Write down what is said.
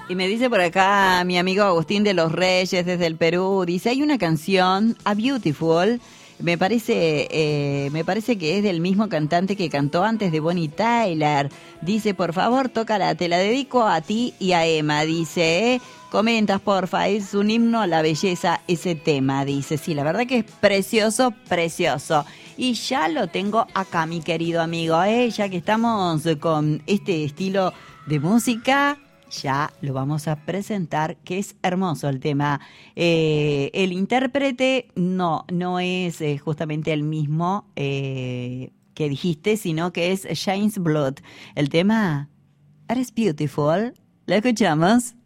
Y me dice por acá mi amigo Agustín de los Reyes desde el Perú, dice, hay una canción, A Beautiful, me parece que es del mismo cantante que cantó antes de Bonnie Tyler. Dice, por favor, tócala, te la dedico a ti y a Emma. Dice, comentas, porfa, es un himno a la belleza ese tema. Dice, sí, la verdad que es precioso, precioso. Y ya lo tengo acá, mi querido amigo, ya que estamos con este estilo de música, ya lo vamos a presentar, que es hermoso el tema. El intérprete no es justamente el mismo que dijiste, sino que es James Blood. El tema, Eres Beautiful, ¿lo escuchamos?